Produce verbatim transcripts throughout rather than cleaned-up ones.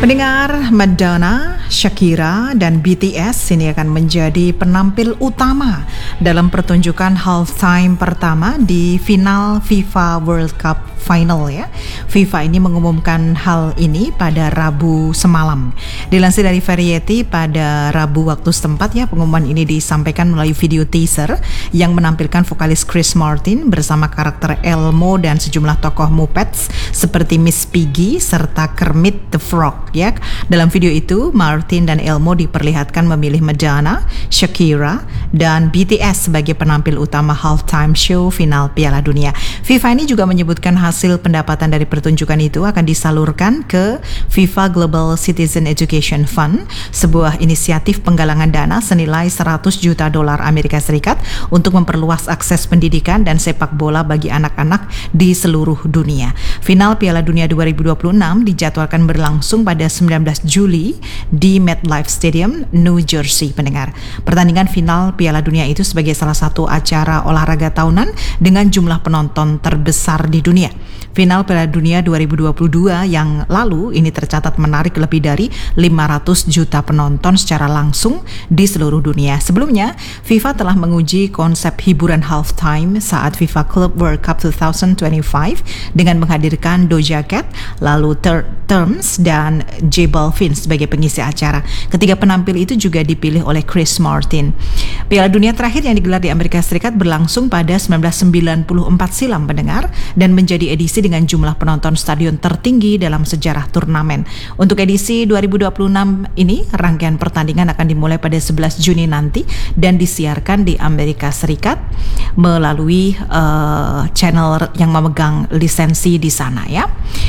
Pendengar, Madonna, Shakira, dan B T S ini akan menjadi penampil utama dalam pertunjukan halftime pertama di final FIFA World Cup Final ya. FIFA ini mengumumkan hal ini pada Rabu semalam. Dilansir dari Variety pada Rabu waktu setempat ya, pengumuman ini disampaikan melalui video teaser yang menampilkan vokalis Chris Martin bersama karakter Elmo dan sejumlah tokoh Muppets seperti Miss Piggy serta Kermit the Frog ya. Dalam video itu, Martin dan Elmo diperlihatkan memilih Madonna, Shakira, dan B T S sebagai penampil utama halftime show final Piala Dunia. FIFA ini juga menyebutkan hasil pendapatan dari pertunjukan itu akan disalurkan ke FIFA Global Citizen Education Fund, sebuah inisiatif penggalangan dana senilai seratus juta dolar Amerika Serikat untuk memperluas akses pendidikan dan sepak bola bagi anak-anak di seluruh dunia. Final Piala Dunia dua ribu dua puluh enam dijadwalkan berlangsung pada sembilan belas Juli di MetLife Stadium, New Jersey, pendengar. Pertandingan final Piala Dunia itu sebagai salah satu acara olahraga tahunan dengan jumlah penonton terbesar di dunia. Final Piala Dunia dua ribu dua puluh dua yang lalu ini tercatat menarik lebih dari lima ratus juta penonton secara langsung di seluruh dunia. Sebelumnya, FIFA telah menguji konsep hiburan halftime saat FIFA Club World Cup dua ribu dua puluh lima dengan menghadirkan Doja Cat, lalu Ter- Terms dan J Balvin sebagai pengisi acara. Ketiga penampil itu juga dipilih oleh Chris Martin. Piala Dunia terakhir yang digelar di Amerika Serikat berlangsung pada seribu sembilan ratus sembilan puluh empat silam, pendengar, dan menjadi edisi dengan jumlah penonton stadion tertinggi dalam sejarah turnamen. Untuk edisi dua ribu dua puluh enam ini, rangkaian pertandingan akan dimulai pada sebelas Juni nanti dan disiarkan di Amerika Serikat melalui uh, channel yang memegang lisensi di sana ya.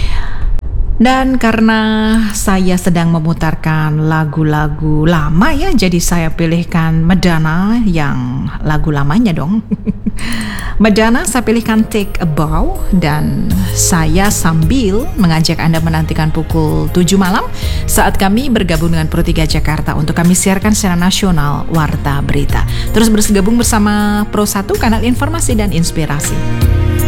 Dan karena saya sedang memutarkan lagu-lagu lama ya, jadi saya pilihkan Madonna yang lagu lamanya dong. Madonna saya pilihkan Take a Bow, dan saya sambil mengajak Anda menantikan pukul tujuh malam saat kami bergabung dengan Pro tiga Jakarta untuk kami siarkan secara nasional Warta Berita. Terus bergabung bersama Pro satu, kanal informasi dan inspirasi.